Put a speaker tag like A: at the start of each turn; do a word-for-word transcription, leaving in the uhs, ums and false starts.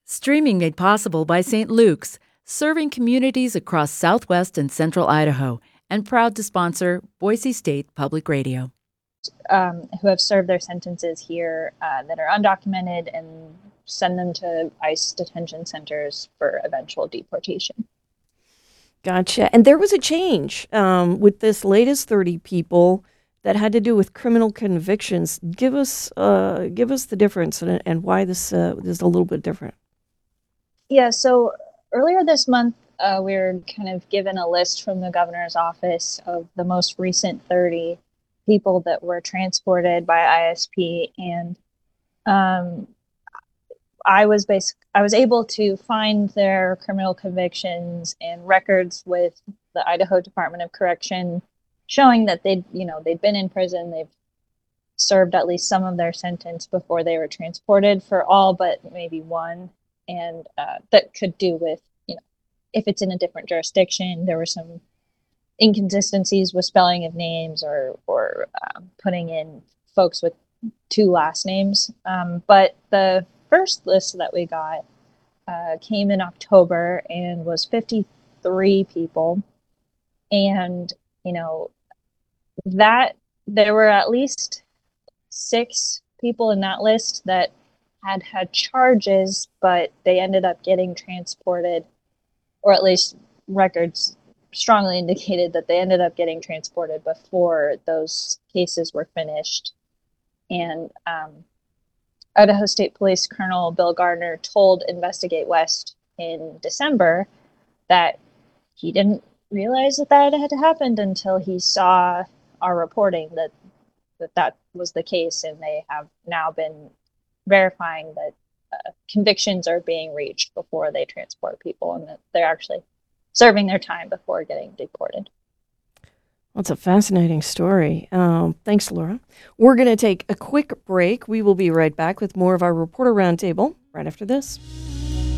A: Streaming made possible by Saint Luke's, serving communities across southwest and central Idaho, and proud to sponsor Boise State Public Radio.
B: Um, who have served their sentences here uh, that are undocumented and send them to ICE detention centers for eventual deportation.
C: Gotcha. And there was a change um, with this latest thirty people that had to do with criminal convictions. Give us uh, give us the difference and, and why this uh, is a little bit different.
B: Yeah, so earlier this month, uh, we were kind of given a list from the governor's office of the most recent thirty people that were transported by I S P, and um, I was basic. I was able to find their criminal convictions and records with the Idaho Department of Correction, showing that they'd, you know, they'd been in prison. They've served at least some of their sentence before they were transported, for all but maybe one, and uh, that could do with, you know, if it's in a different jurisdiction. There were some inconsistencies with spelling of names, or or um, putting in folks with two last names. Um, but the first list that we got uh, came in October and was fifty-three people. And, you know, that there were at least six people in that list that had had charges, but they ended up getting transported, or at least records strongly indicated that they ended up getting transported before those cases were finished. And um, Idaho State Police Colonel Bill Gardner told Investigate West in December that he didn't realize that that had happened until he saw our reporting that that, that was the case, and they have now been verifying that uh, convictions are being reached before they transport people, and that they're actually serving their time before getting deported.
C: Well, it's a fascinating story. Um, thanks, Laura. We're going to take a quick break. We will be right back with more of our Reporter Roundtable right after this.